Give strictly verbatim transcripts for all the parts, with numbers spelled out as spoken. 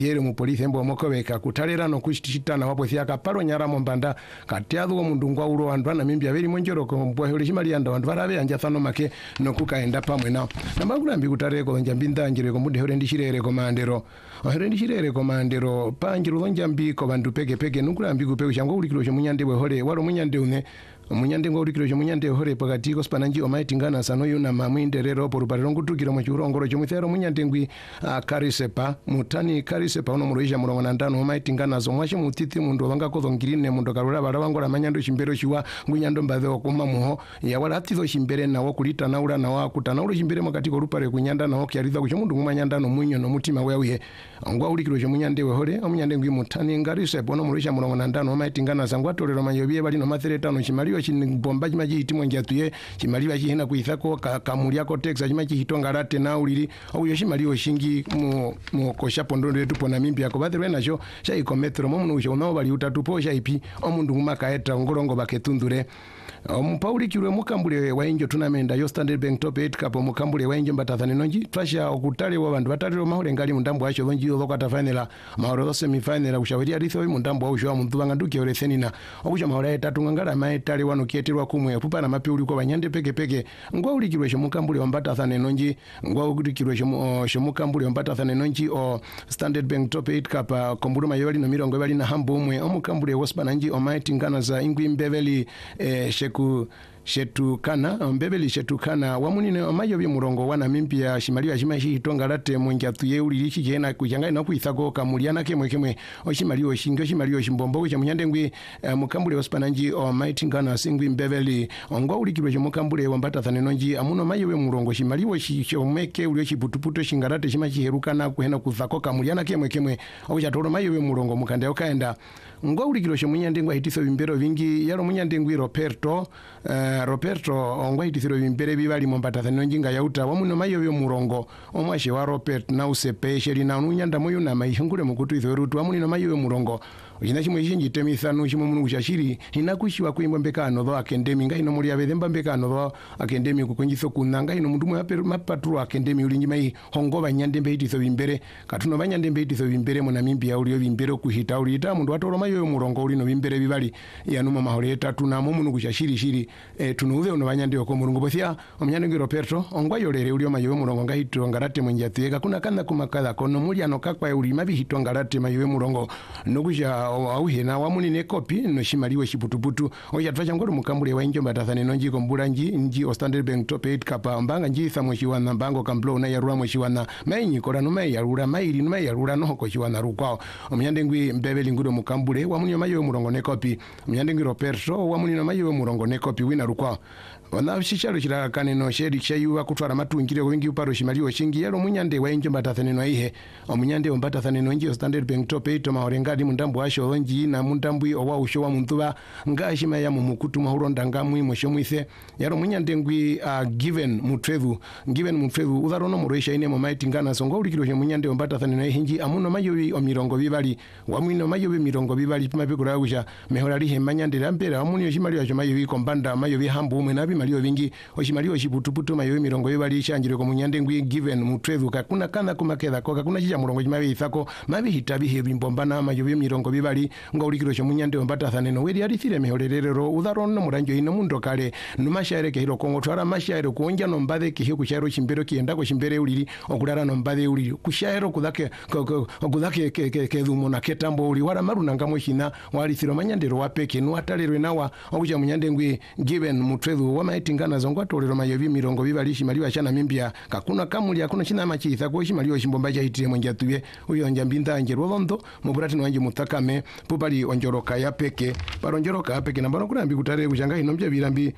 yere mu police mbo mokobeka kutalera no kushitana wapo thiaka paro nyara mombanda katiadhu wa mundungwa uro wandu na mimbi abeli monjero ko mbwa shimali anda wandu barabe anja thano make no kukaenda pamwe na nambagula mbi kutare ko njambinda njire ko mude hore ndishirere ko mandero hore ndishirere ko mandero panjiro njambi ko bandu peke peke nukula mbi kupe ushango ulikiro cyo munyande we hore waro munyande une munyande ngo ulikiro cyo munyande hore pakati ko spananji omaitingana sano yuna mamwinderero porubariro ngutukiro mu churongoro cyo muthero munyande ngwi uh, karisepa mutani karisepa uno muroisha murongo na ndano omaitingana zo mwashi mutiti mundu wanga kodongirine mundu karura barabangora manyando chimbero chiwa ngunyando mbadhe okuma muho ya wala atizo chimbere nawo kulita naula nawo kutanaula chimbere makati ko rupare kunyanda nawo kyariza ku mundu ngumanyanda no munyo no mutima wewe ngwa ulikiro cyo munyande we hore omunyande ngwi mutani ngarisepa uno muroisha murongo na ndano omaitingana sangwa tolero mayobiye bali no mathiretano chimaliyo chimbomba chimaji hitimo njatuye chimaliwa chihina kuithako kamuliako texa chimaji hitonga rate na uliri au yoshi maliyo shingi mu mu kosha pondo letu pona mimbi yako bathe nacho sha ikometro momu usho nawo bali utatu po sha ipi omundu ngumakaeta ngorongo baketundure Pauli kirwe mukambule wa injo tunamenda yo Standard Bank Top eight cup mukambule wa injo mbatathane nonji trasha okutale wa bandu bataliro mahole ngali mundambo acho lonji yo lokata final mahoro semi final ushawiri alitho mundambo au shwa muntu banganduke oresenina okusha mahora etatu ngangala maetali wano kietirwa kumwe pupa na mapi uliko banyande peke peke ngwa ulikirwe sho mukambule wa mbatathane nonji ngwa ulikirwe sho sho mukambule wa mbatathane nonji o Standard Bank Top eight cup kombuluma yobali no mirongo bali na hambo umwe omukambule waspananji omaitingana za ingwi mbeveli eh, sheku shetu kana mbebeli shetu kana wamunine amayo bye murongo wana mimpi ya shimaliwa shimashi hitonga late mwenja tuye ulilishi jena kujanga na kuithako kamuliana kemwe kemwe oshimaliwa shingo shimaliwa shimbombo cha munyande ngwi uh, mukambule waspananji o maitingana singwi mbebeli ongwa ulikirwe mukambule wambata thanenonji amuno mayo bye murongo shimaliwa shomeke ulio chiputuputo shingarate shimashi herukana kuhena kuthako kamuliana kemwe kemwe ocha toro mayo bye murongo mukande okaenda ngwa ulikirwe munyande ngwa hitiso bimbero vingi yaro munyande ngwi Roberto uh, Roberto ongwa hitithiro bimbere bibali mombata thanenonjinga yauta wamuno mayo byo murongo omwashe wa Robert na usepesheri na unyanda moyo na maihungure mukutu ithorutu wamunino mayo byo murongo ujina chimwe chinji temithanu chimwe munu kushashiri inakushiwa kuimba mbekano tho akendemi ngai no muri abethemba mbekano tho akendemi kukunjitho kunanga ino mundu mwe mapatru akendemi ulinji mai hongo banyande mbehititho bimbere katuno banyande mbehititho bimbere mona mimbi ya ulio bimbere kuhita ulita mundu atoro mayo byo murongo ulino bimbere bibali yanuma mahole tatu na munu kushashiri shiri e, tunuve uno banyande ko murungo bothia omnyande ngi Roberto ongwa yolere ulio mayo murongo ngahitiro ngarate mwenjateka kuna kana kumakala kono muri anokakwa ulima bihito ngarate mayo murongo nokusha au hena wamunine kopi no shimaliwe shiputuputu oya twacha ngoro mukambule wa injo mbatathane nonji kombula nji nji o Standard Bank Top eight kapa mbanga nji thamwe shiwana mbango kamblo na yarura mwe shiwana mainyi kora no mai yarura mairi no mai yarura no ko shiwana rukwao omnyande ngwi mbebeli nguro mukambule wamunyo mayo murongo ne kopi omnyande ngwi Roberto wamunino mayo murongo ne kopi wina rukwao wana shishalo shira kaneno shedi chayuwa kutwara matungire wingi uparo shimaliwe shingi yalo munyande wa injo mbatathane no ihe omunyande mbatathane no nji o Standard Bank Top eight mahorengadi mundambo asho onji na mundambwi owa usho wa muntuba ngashima ya mumukutu mahuronda ngamwi mosho mwithe yaro munyande ngwi uh, given mutrevu given mutrevu udharono muroisha ine momaitingana songo ulikiro she munyande mbatathane no hinji amuno mayobi o mirongo bibali wamwino mayobi mirongo bibali pimapikura usha mehorali hemanyande rampera amunyo shimaliwa sho mayobi kombanda mayobi hambu umwe nabi maliyo vingi oshimaliwa shiputuputu mayobi mirongo bibali shanjire ko munyande ngwi given mutrevu kakuna kana kumaketha ko kakuna chicha murongo chimabe ithako mabi hitabi hebimbombana mayobi mirongo bibali nga ulikiro cyo munyande mbatathane no weri alithire mehorerero udharono muranjo ino mundo kale numashaire kehiro kongo twara mashaire kuonja no mbade kihe kushairo chimbero kienda ko chimbere uliri okulala no mbade uliri kushairo kudhake kudhake kedhumo na ketambo uli wala maruna ngamo shina walithiro manyandero wapeke no atalero nawa okuja munyande ngwi given mutrevu wamaitingana zongo atolero mayobi mirongo bibali shimaliwa chana mimbia kakuna kamuli akuna china machitha ko shimaliwa shimbomba cha hitire mwenjatuye uyo njambinda njero londo muburati no wanje mutakame pupali onjoroka ya peke baronjoroka ya peke nambano kurambi kutare kuchanga inombye birambi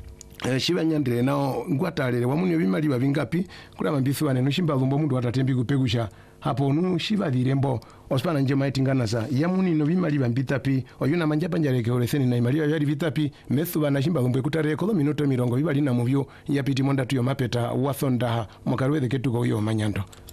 eh, shiba nyandire nao ngwatalere wamunyo bimali babingapi kurama mbithuane no shimba vumbo mundu atatembi kupegusha hapo nu shiba dirembo ospana nje maitingana sa yamuni no bimali bambitapi oyuna manja panjareke oleseni na imali yali vitapi methuba na shimba vumbo kutare ko minuto mirongo bibali na muvyo yapiti monda tuyo mapeta wathonda mokarwethe ketuko yo manyando